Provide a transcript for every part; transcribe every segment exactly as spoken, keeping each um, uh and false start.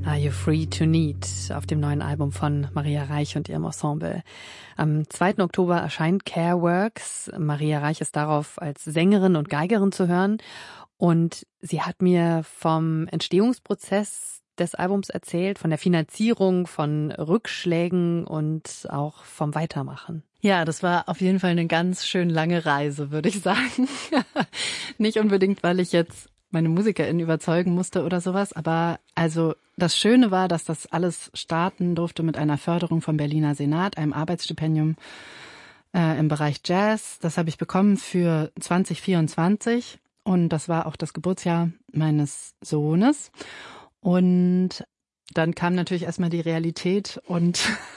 Are You Free to Need auf dem neuen Album von Maria Reich und ihrem Ensemble. Am zweiten Oktober erscheint Care Works. Maria Reich ist darauf als Sängerin und Geigerin zu hören. Und sie hat mir vom Entstehungsprozess des Albums erzählt, von der Finanzierung, von Rückschlägen und auch vom Weitermachen. Ja, das war auf jeden Fall eine ganz schön lange Reise, würde ich sagen. Nicht unbedingt, weil ich jetzt meine MusikerInnen überzeugen musste oder sowas, aber also das Schöne war, dass das alles starten durfte mit einer Förderung vom Berliner Senat, einem Arbeitsstipendium äh, im Bereich Jazz. Das habe ich bekommen für zwanzig vierundzwanzig und das war auch das Geburtsjahr meines Sohnes. Und dann kam natürlich erstmal die Realität und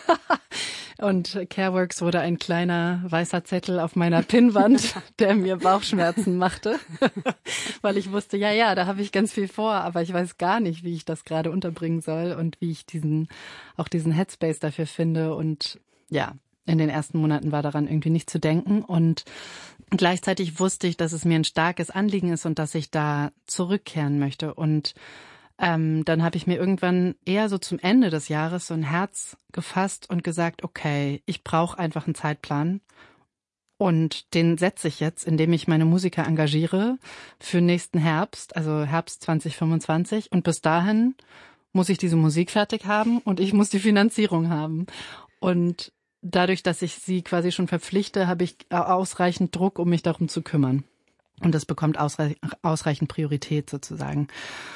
und Careworks wurde ein kleiner weißer Zettel auf meiner Pinnwand, der mir Bauchschmerzen machte, weil ich wusste, ja, ja, da habe ich ganz viel vor, aber ich weiß gar nicht, wie ich das gerade unterbringen soll und wie ich diesen auch diesen Headspace dafür finde. Und ja, in den ersten Monaten war daran irgendwie nicht zu denken und gleichzeitig wusste ich, dass es mir ein starkes Anliegen ist und dass ich da zurückkehren möchte. Und Ähm, dann habe ich mir irgendwann eher so zum Ende des Jahres so ein Herz gefasst und gesagt, okay, ich brauche einfach einen Zeitplan und den setze ich jetzt, indem ich meine Musiker engagiere für nächsten Herbst, also Herbst zwanzig fünfundzwanzig und bis dahin muss ich diese Musik fertig haben und ich muss die Finanzierung haben und dadurch, dass ich sie quasi schon verpflichte, habe ich ausreichend Druck, um mich darum zu kümmern und das bekommt ausreich- ausreichend Priorität sozusagen.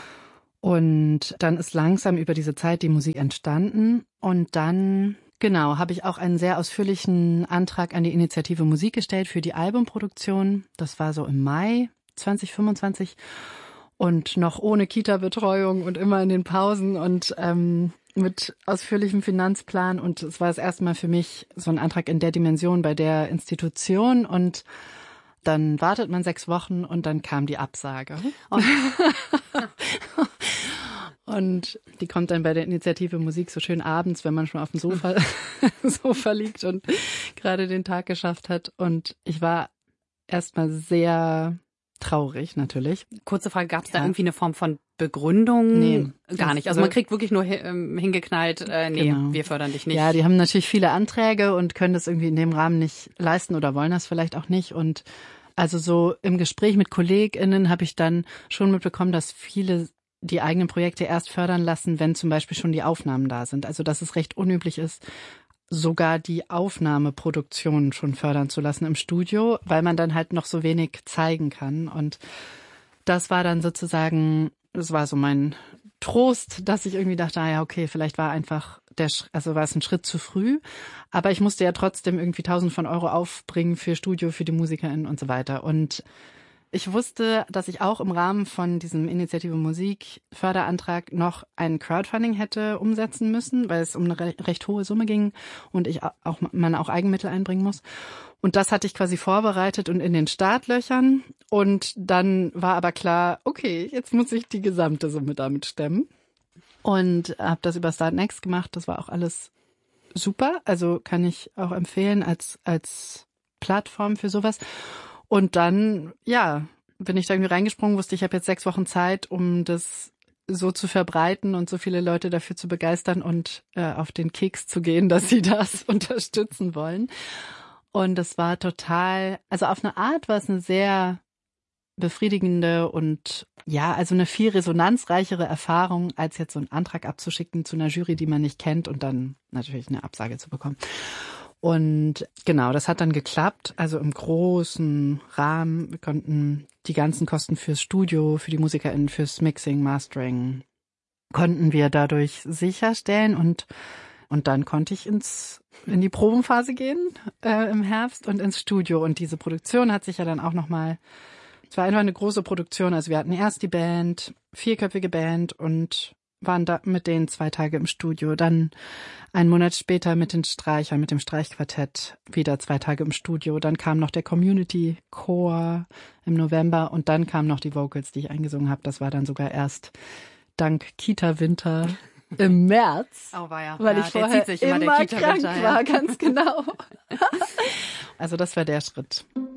Und dann ist langsam über diese Zeit die Musik entstanden. Und dann, genau, habe ich auch einen sehr ausführlichen Antrag an die Initiative Musik gestellt für die Albumproduktion. Das war so im Mai zwanzig fünfundzwanzig und noch ohne Kita-Betreuung und immer in den Pausen und ähm, mit ausführlichem Finanzplan. Und es war das erste Mal für mich so ein Antrag in der Dimension bei der Institution und dann wartet man sechs Wochen und dann kam die Absage. Und, und die kommt dann bei der Initiative Musik so schön abends, wenn man schon auf dem Sofa, Sofa liegt und gerade den Tag geschafft hat. Und ich war erstmal sehr traurig, natürlich. Kurze Frage, gab es Ja. da irgendwie eine Form von Begründung? Nee. Gar nicht. Also man kriegt wirklich nur ähm, hingeknallt, äh, nee, Genau. wir fördern dich nicht. Ja, die haben natürlich viele Anträge und können das irgendwie in dem Rahmen nicht leisten oder wollen das vielleicht auch nicht. Und also so im Gespräch mit KollegInnen habe ich dann schon mitbekommen, dass viele die eigenen Projekte erst fördern lassen, wenn zum Beispiel schon die Aufnahmen da sind. Also dass es recht unüblich ist, sogar die Aufnahmeproduktion schon fördern zu lassen im Studio, weil man dann halt noch so wenig zeigen kann. Und das war dann sozusagen, das war so mein Trost, dass ich irgendwie dachte, ah ja, okay, vielleicht war einfach der, also war es ein Schritt zu früh, aber ich musste ja trotzdem irgendwie tausend von Euro aufbringen für Studio, für die MusikerInnen und so weiter. Und ich wusste, dass ich auch im Rahmen von diesem Initiative Musik Förderantrag noch ein Crowdfunding hätte umsetzen müssen, weil es um eine re- recht hohe Summe ging und ich auch, man auch Eigenmittel einbringen muss. Und das hatte ich quasi vorbereitet und in den Startlöchern. Und dann war aber klar, okay, jetzt muss ich die gesamte Summe damit stemmen. Und habe das über Start Next gemacht. Das war auch alles super. Also kann ich auch empfehlen als als Plattform für sowas. Und dann, ja, bin ich da irgendwie reingesprungen, wusste, ich habe jetzt sechs Wochen Zeit, um das so zu verbreiten und so viele Leute dafür zu begeistern und äh, auf den Keks zu gehen, dass sie das unterstützen wollen. Und das war total, also auf eine Art war es eine sehr befriedigende und ja, also eine viel resonanzreichere Erfahrung, als jetzt so einen Antrag abzuschicken zu einer Jury, die man nicht kennt und dann natürlich eine Absage zu bekommen. Und genau, das hat dann geklappt, also im großen Rahmen. Wir konnten die ganzen Kosten fürs Studio, für die MusikerInnen, fürs Mixing, Mastering, konnten wir dadurch sicherstellen und und dann konnte ich ins in die Probenphase gehen äh, im Herbst und ins Studio. Und diese Produktion hat sich ja dann auch nochmal, es war einfach eine große Produktion, also wir hatten erst die Band, vierköpfige Band und waren da mit denen zwei Tage im Studio. Dann einen Monat später mit den Streichern, mit dem Streichquartett wieder zwei Tage im Studio. Dann kam noch der Community Chor im November und dann kamen noch die Vocals, die ich eingesungen habe. Das war dann sogar erst dank Kita-Winter im März, oh, war ja. weil ja, ich vorher immer, immer der krank ja. war, ganz genau. Also das war der Schritt.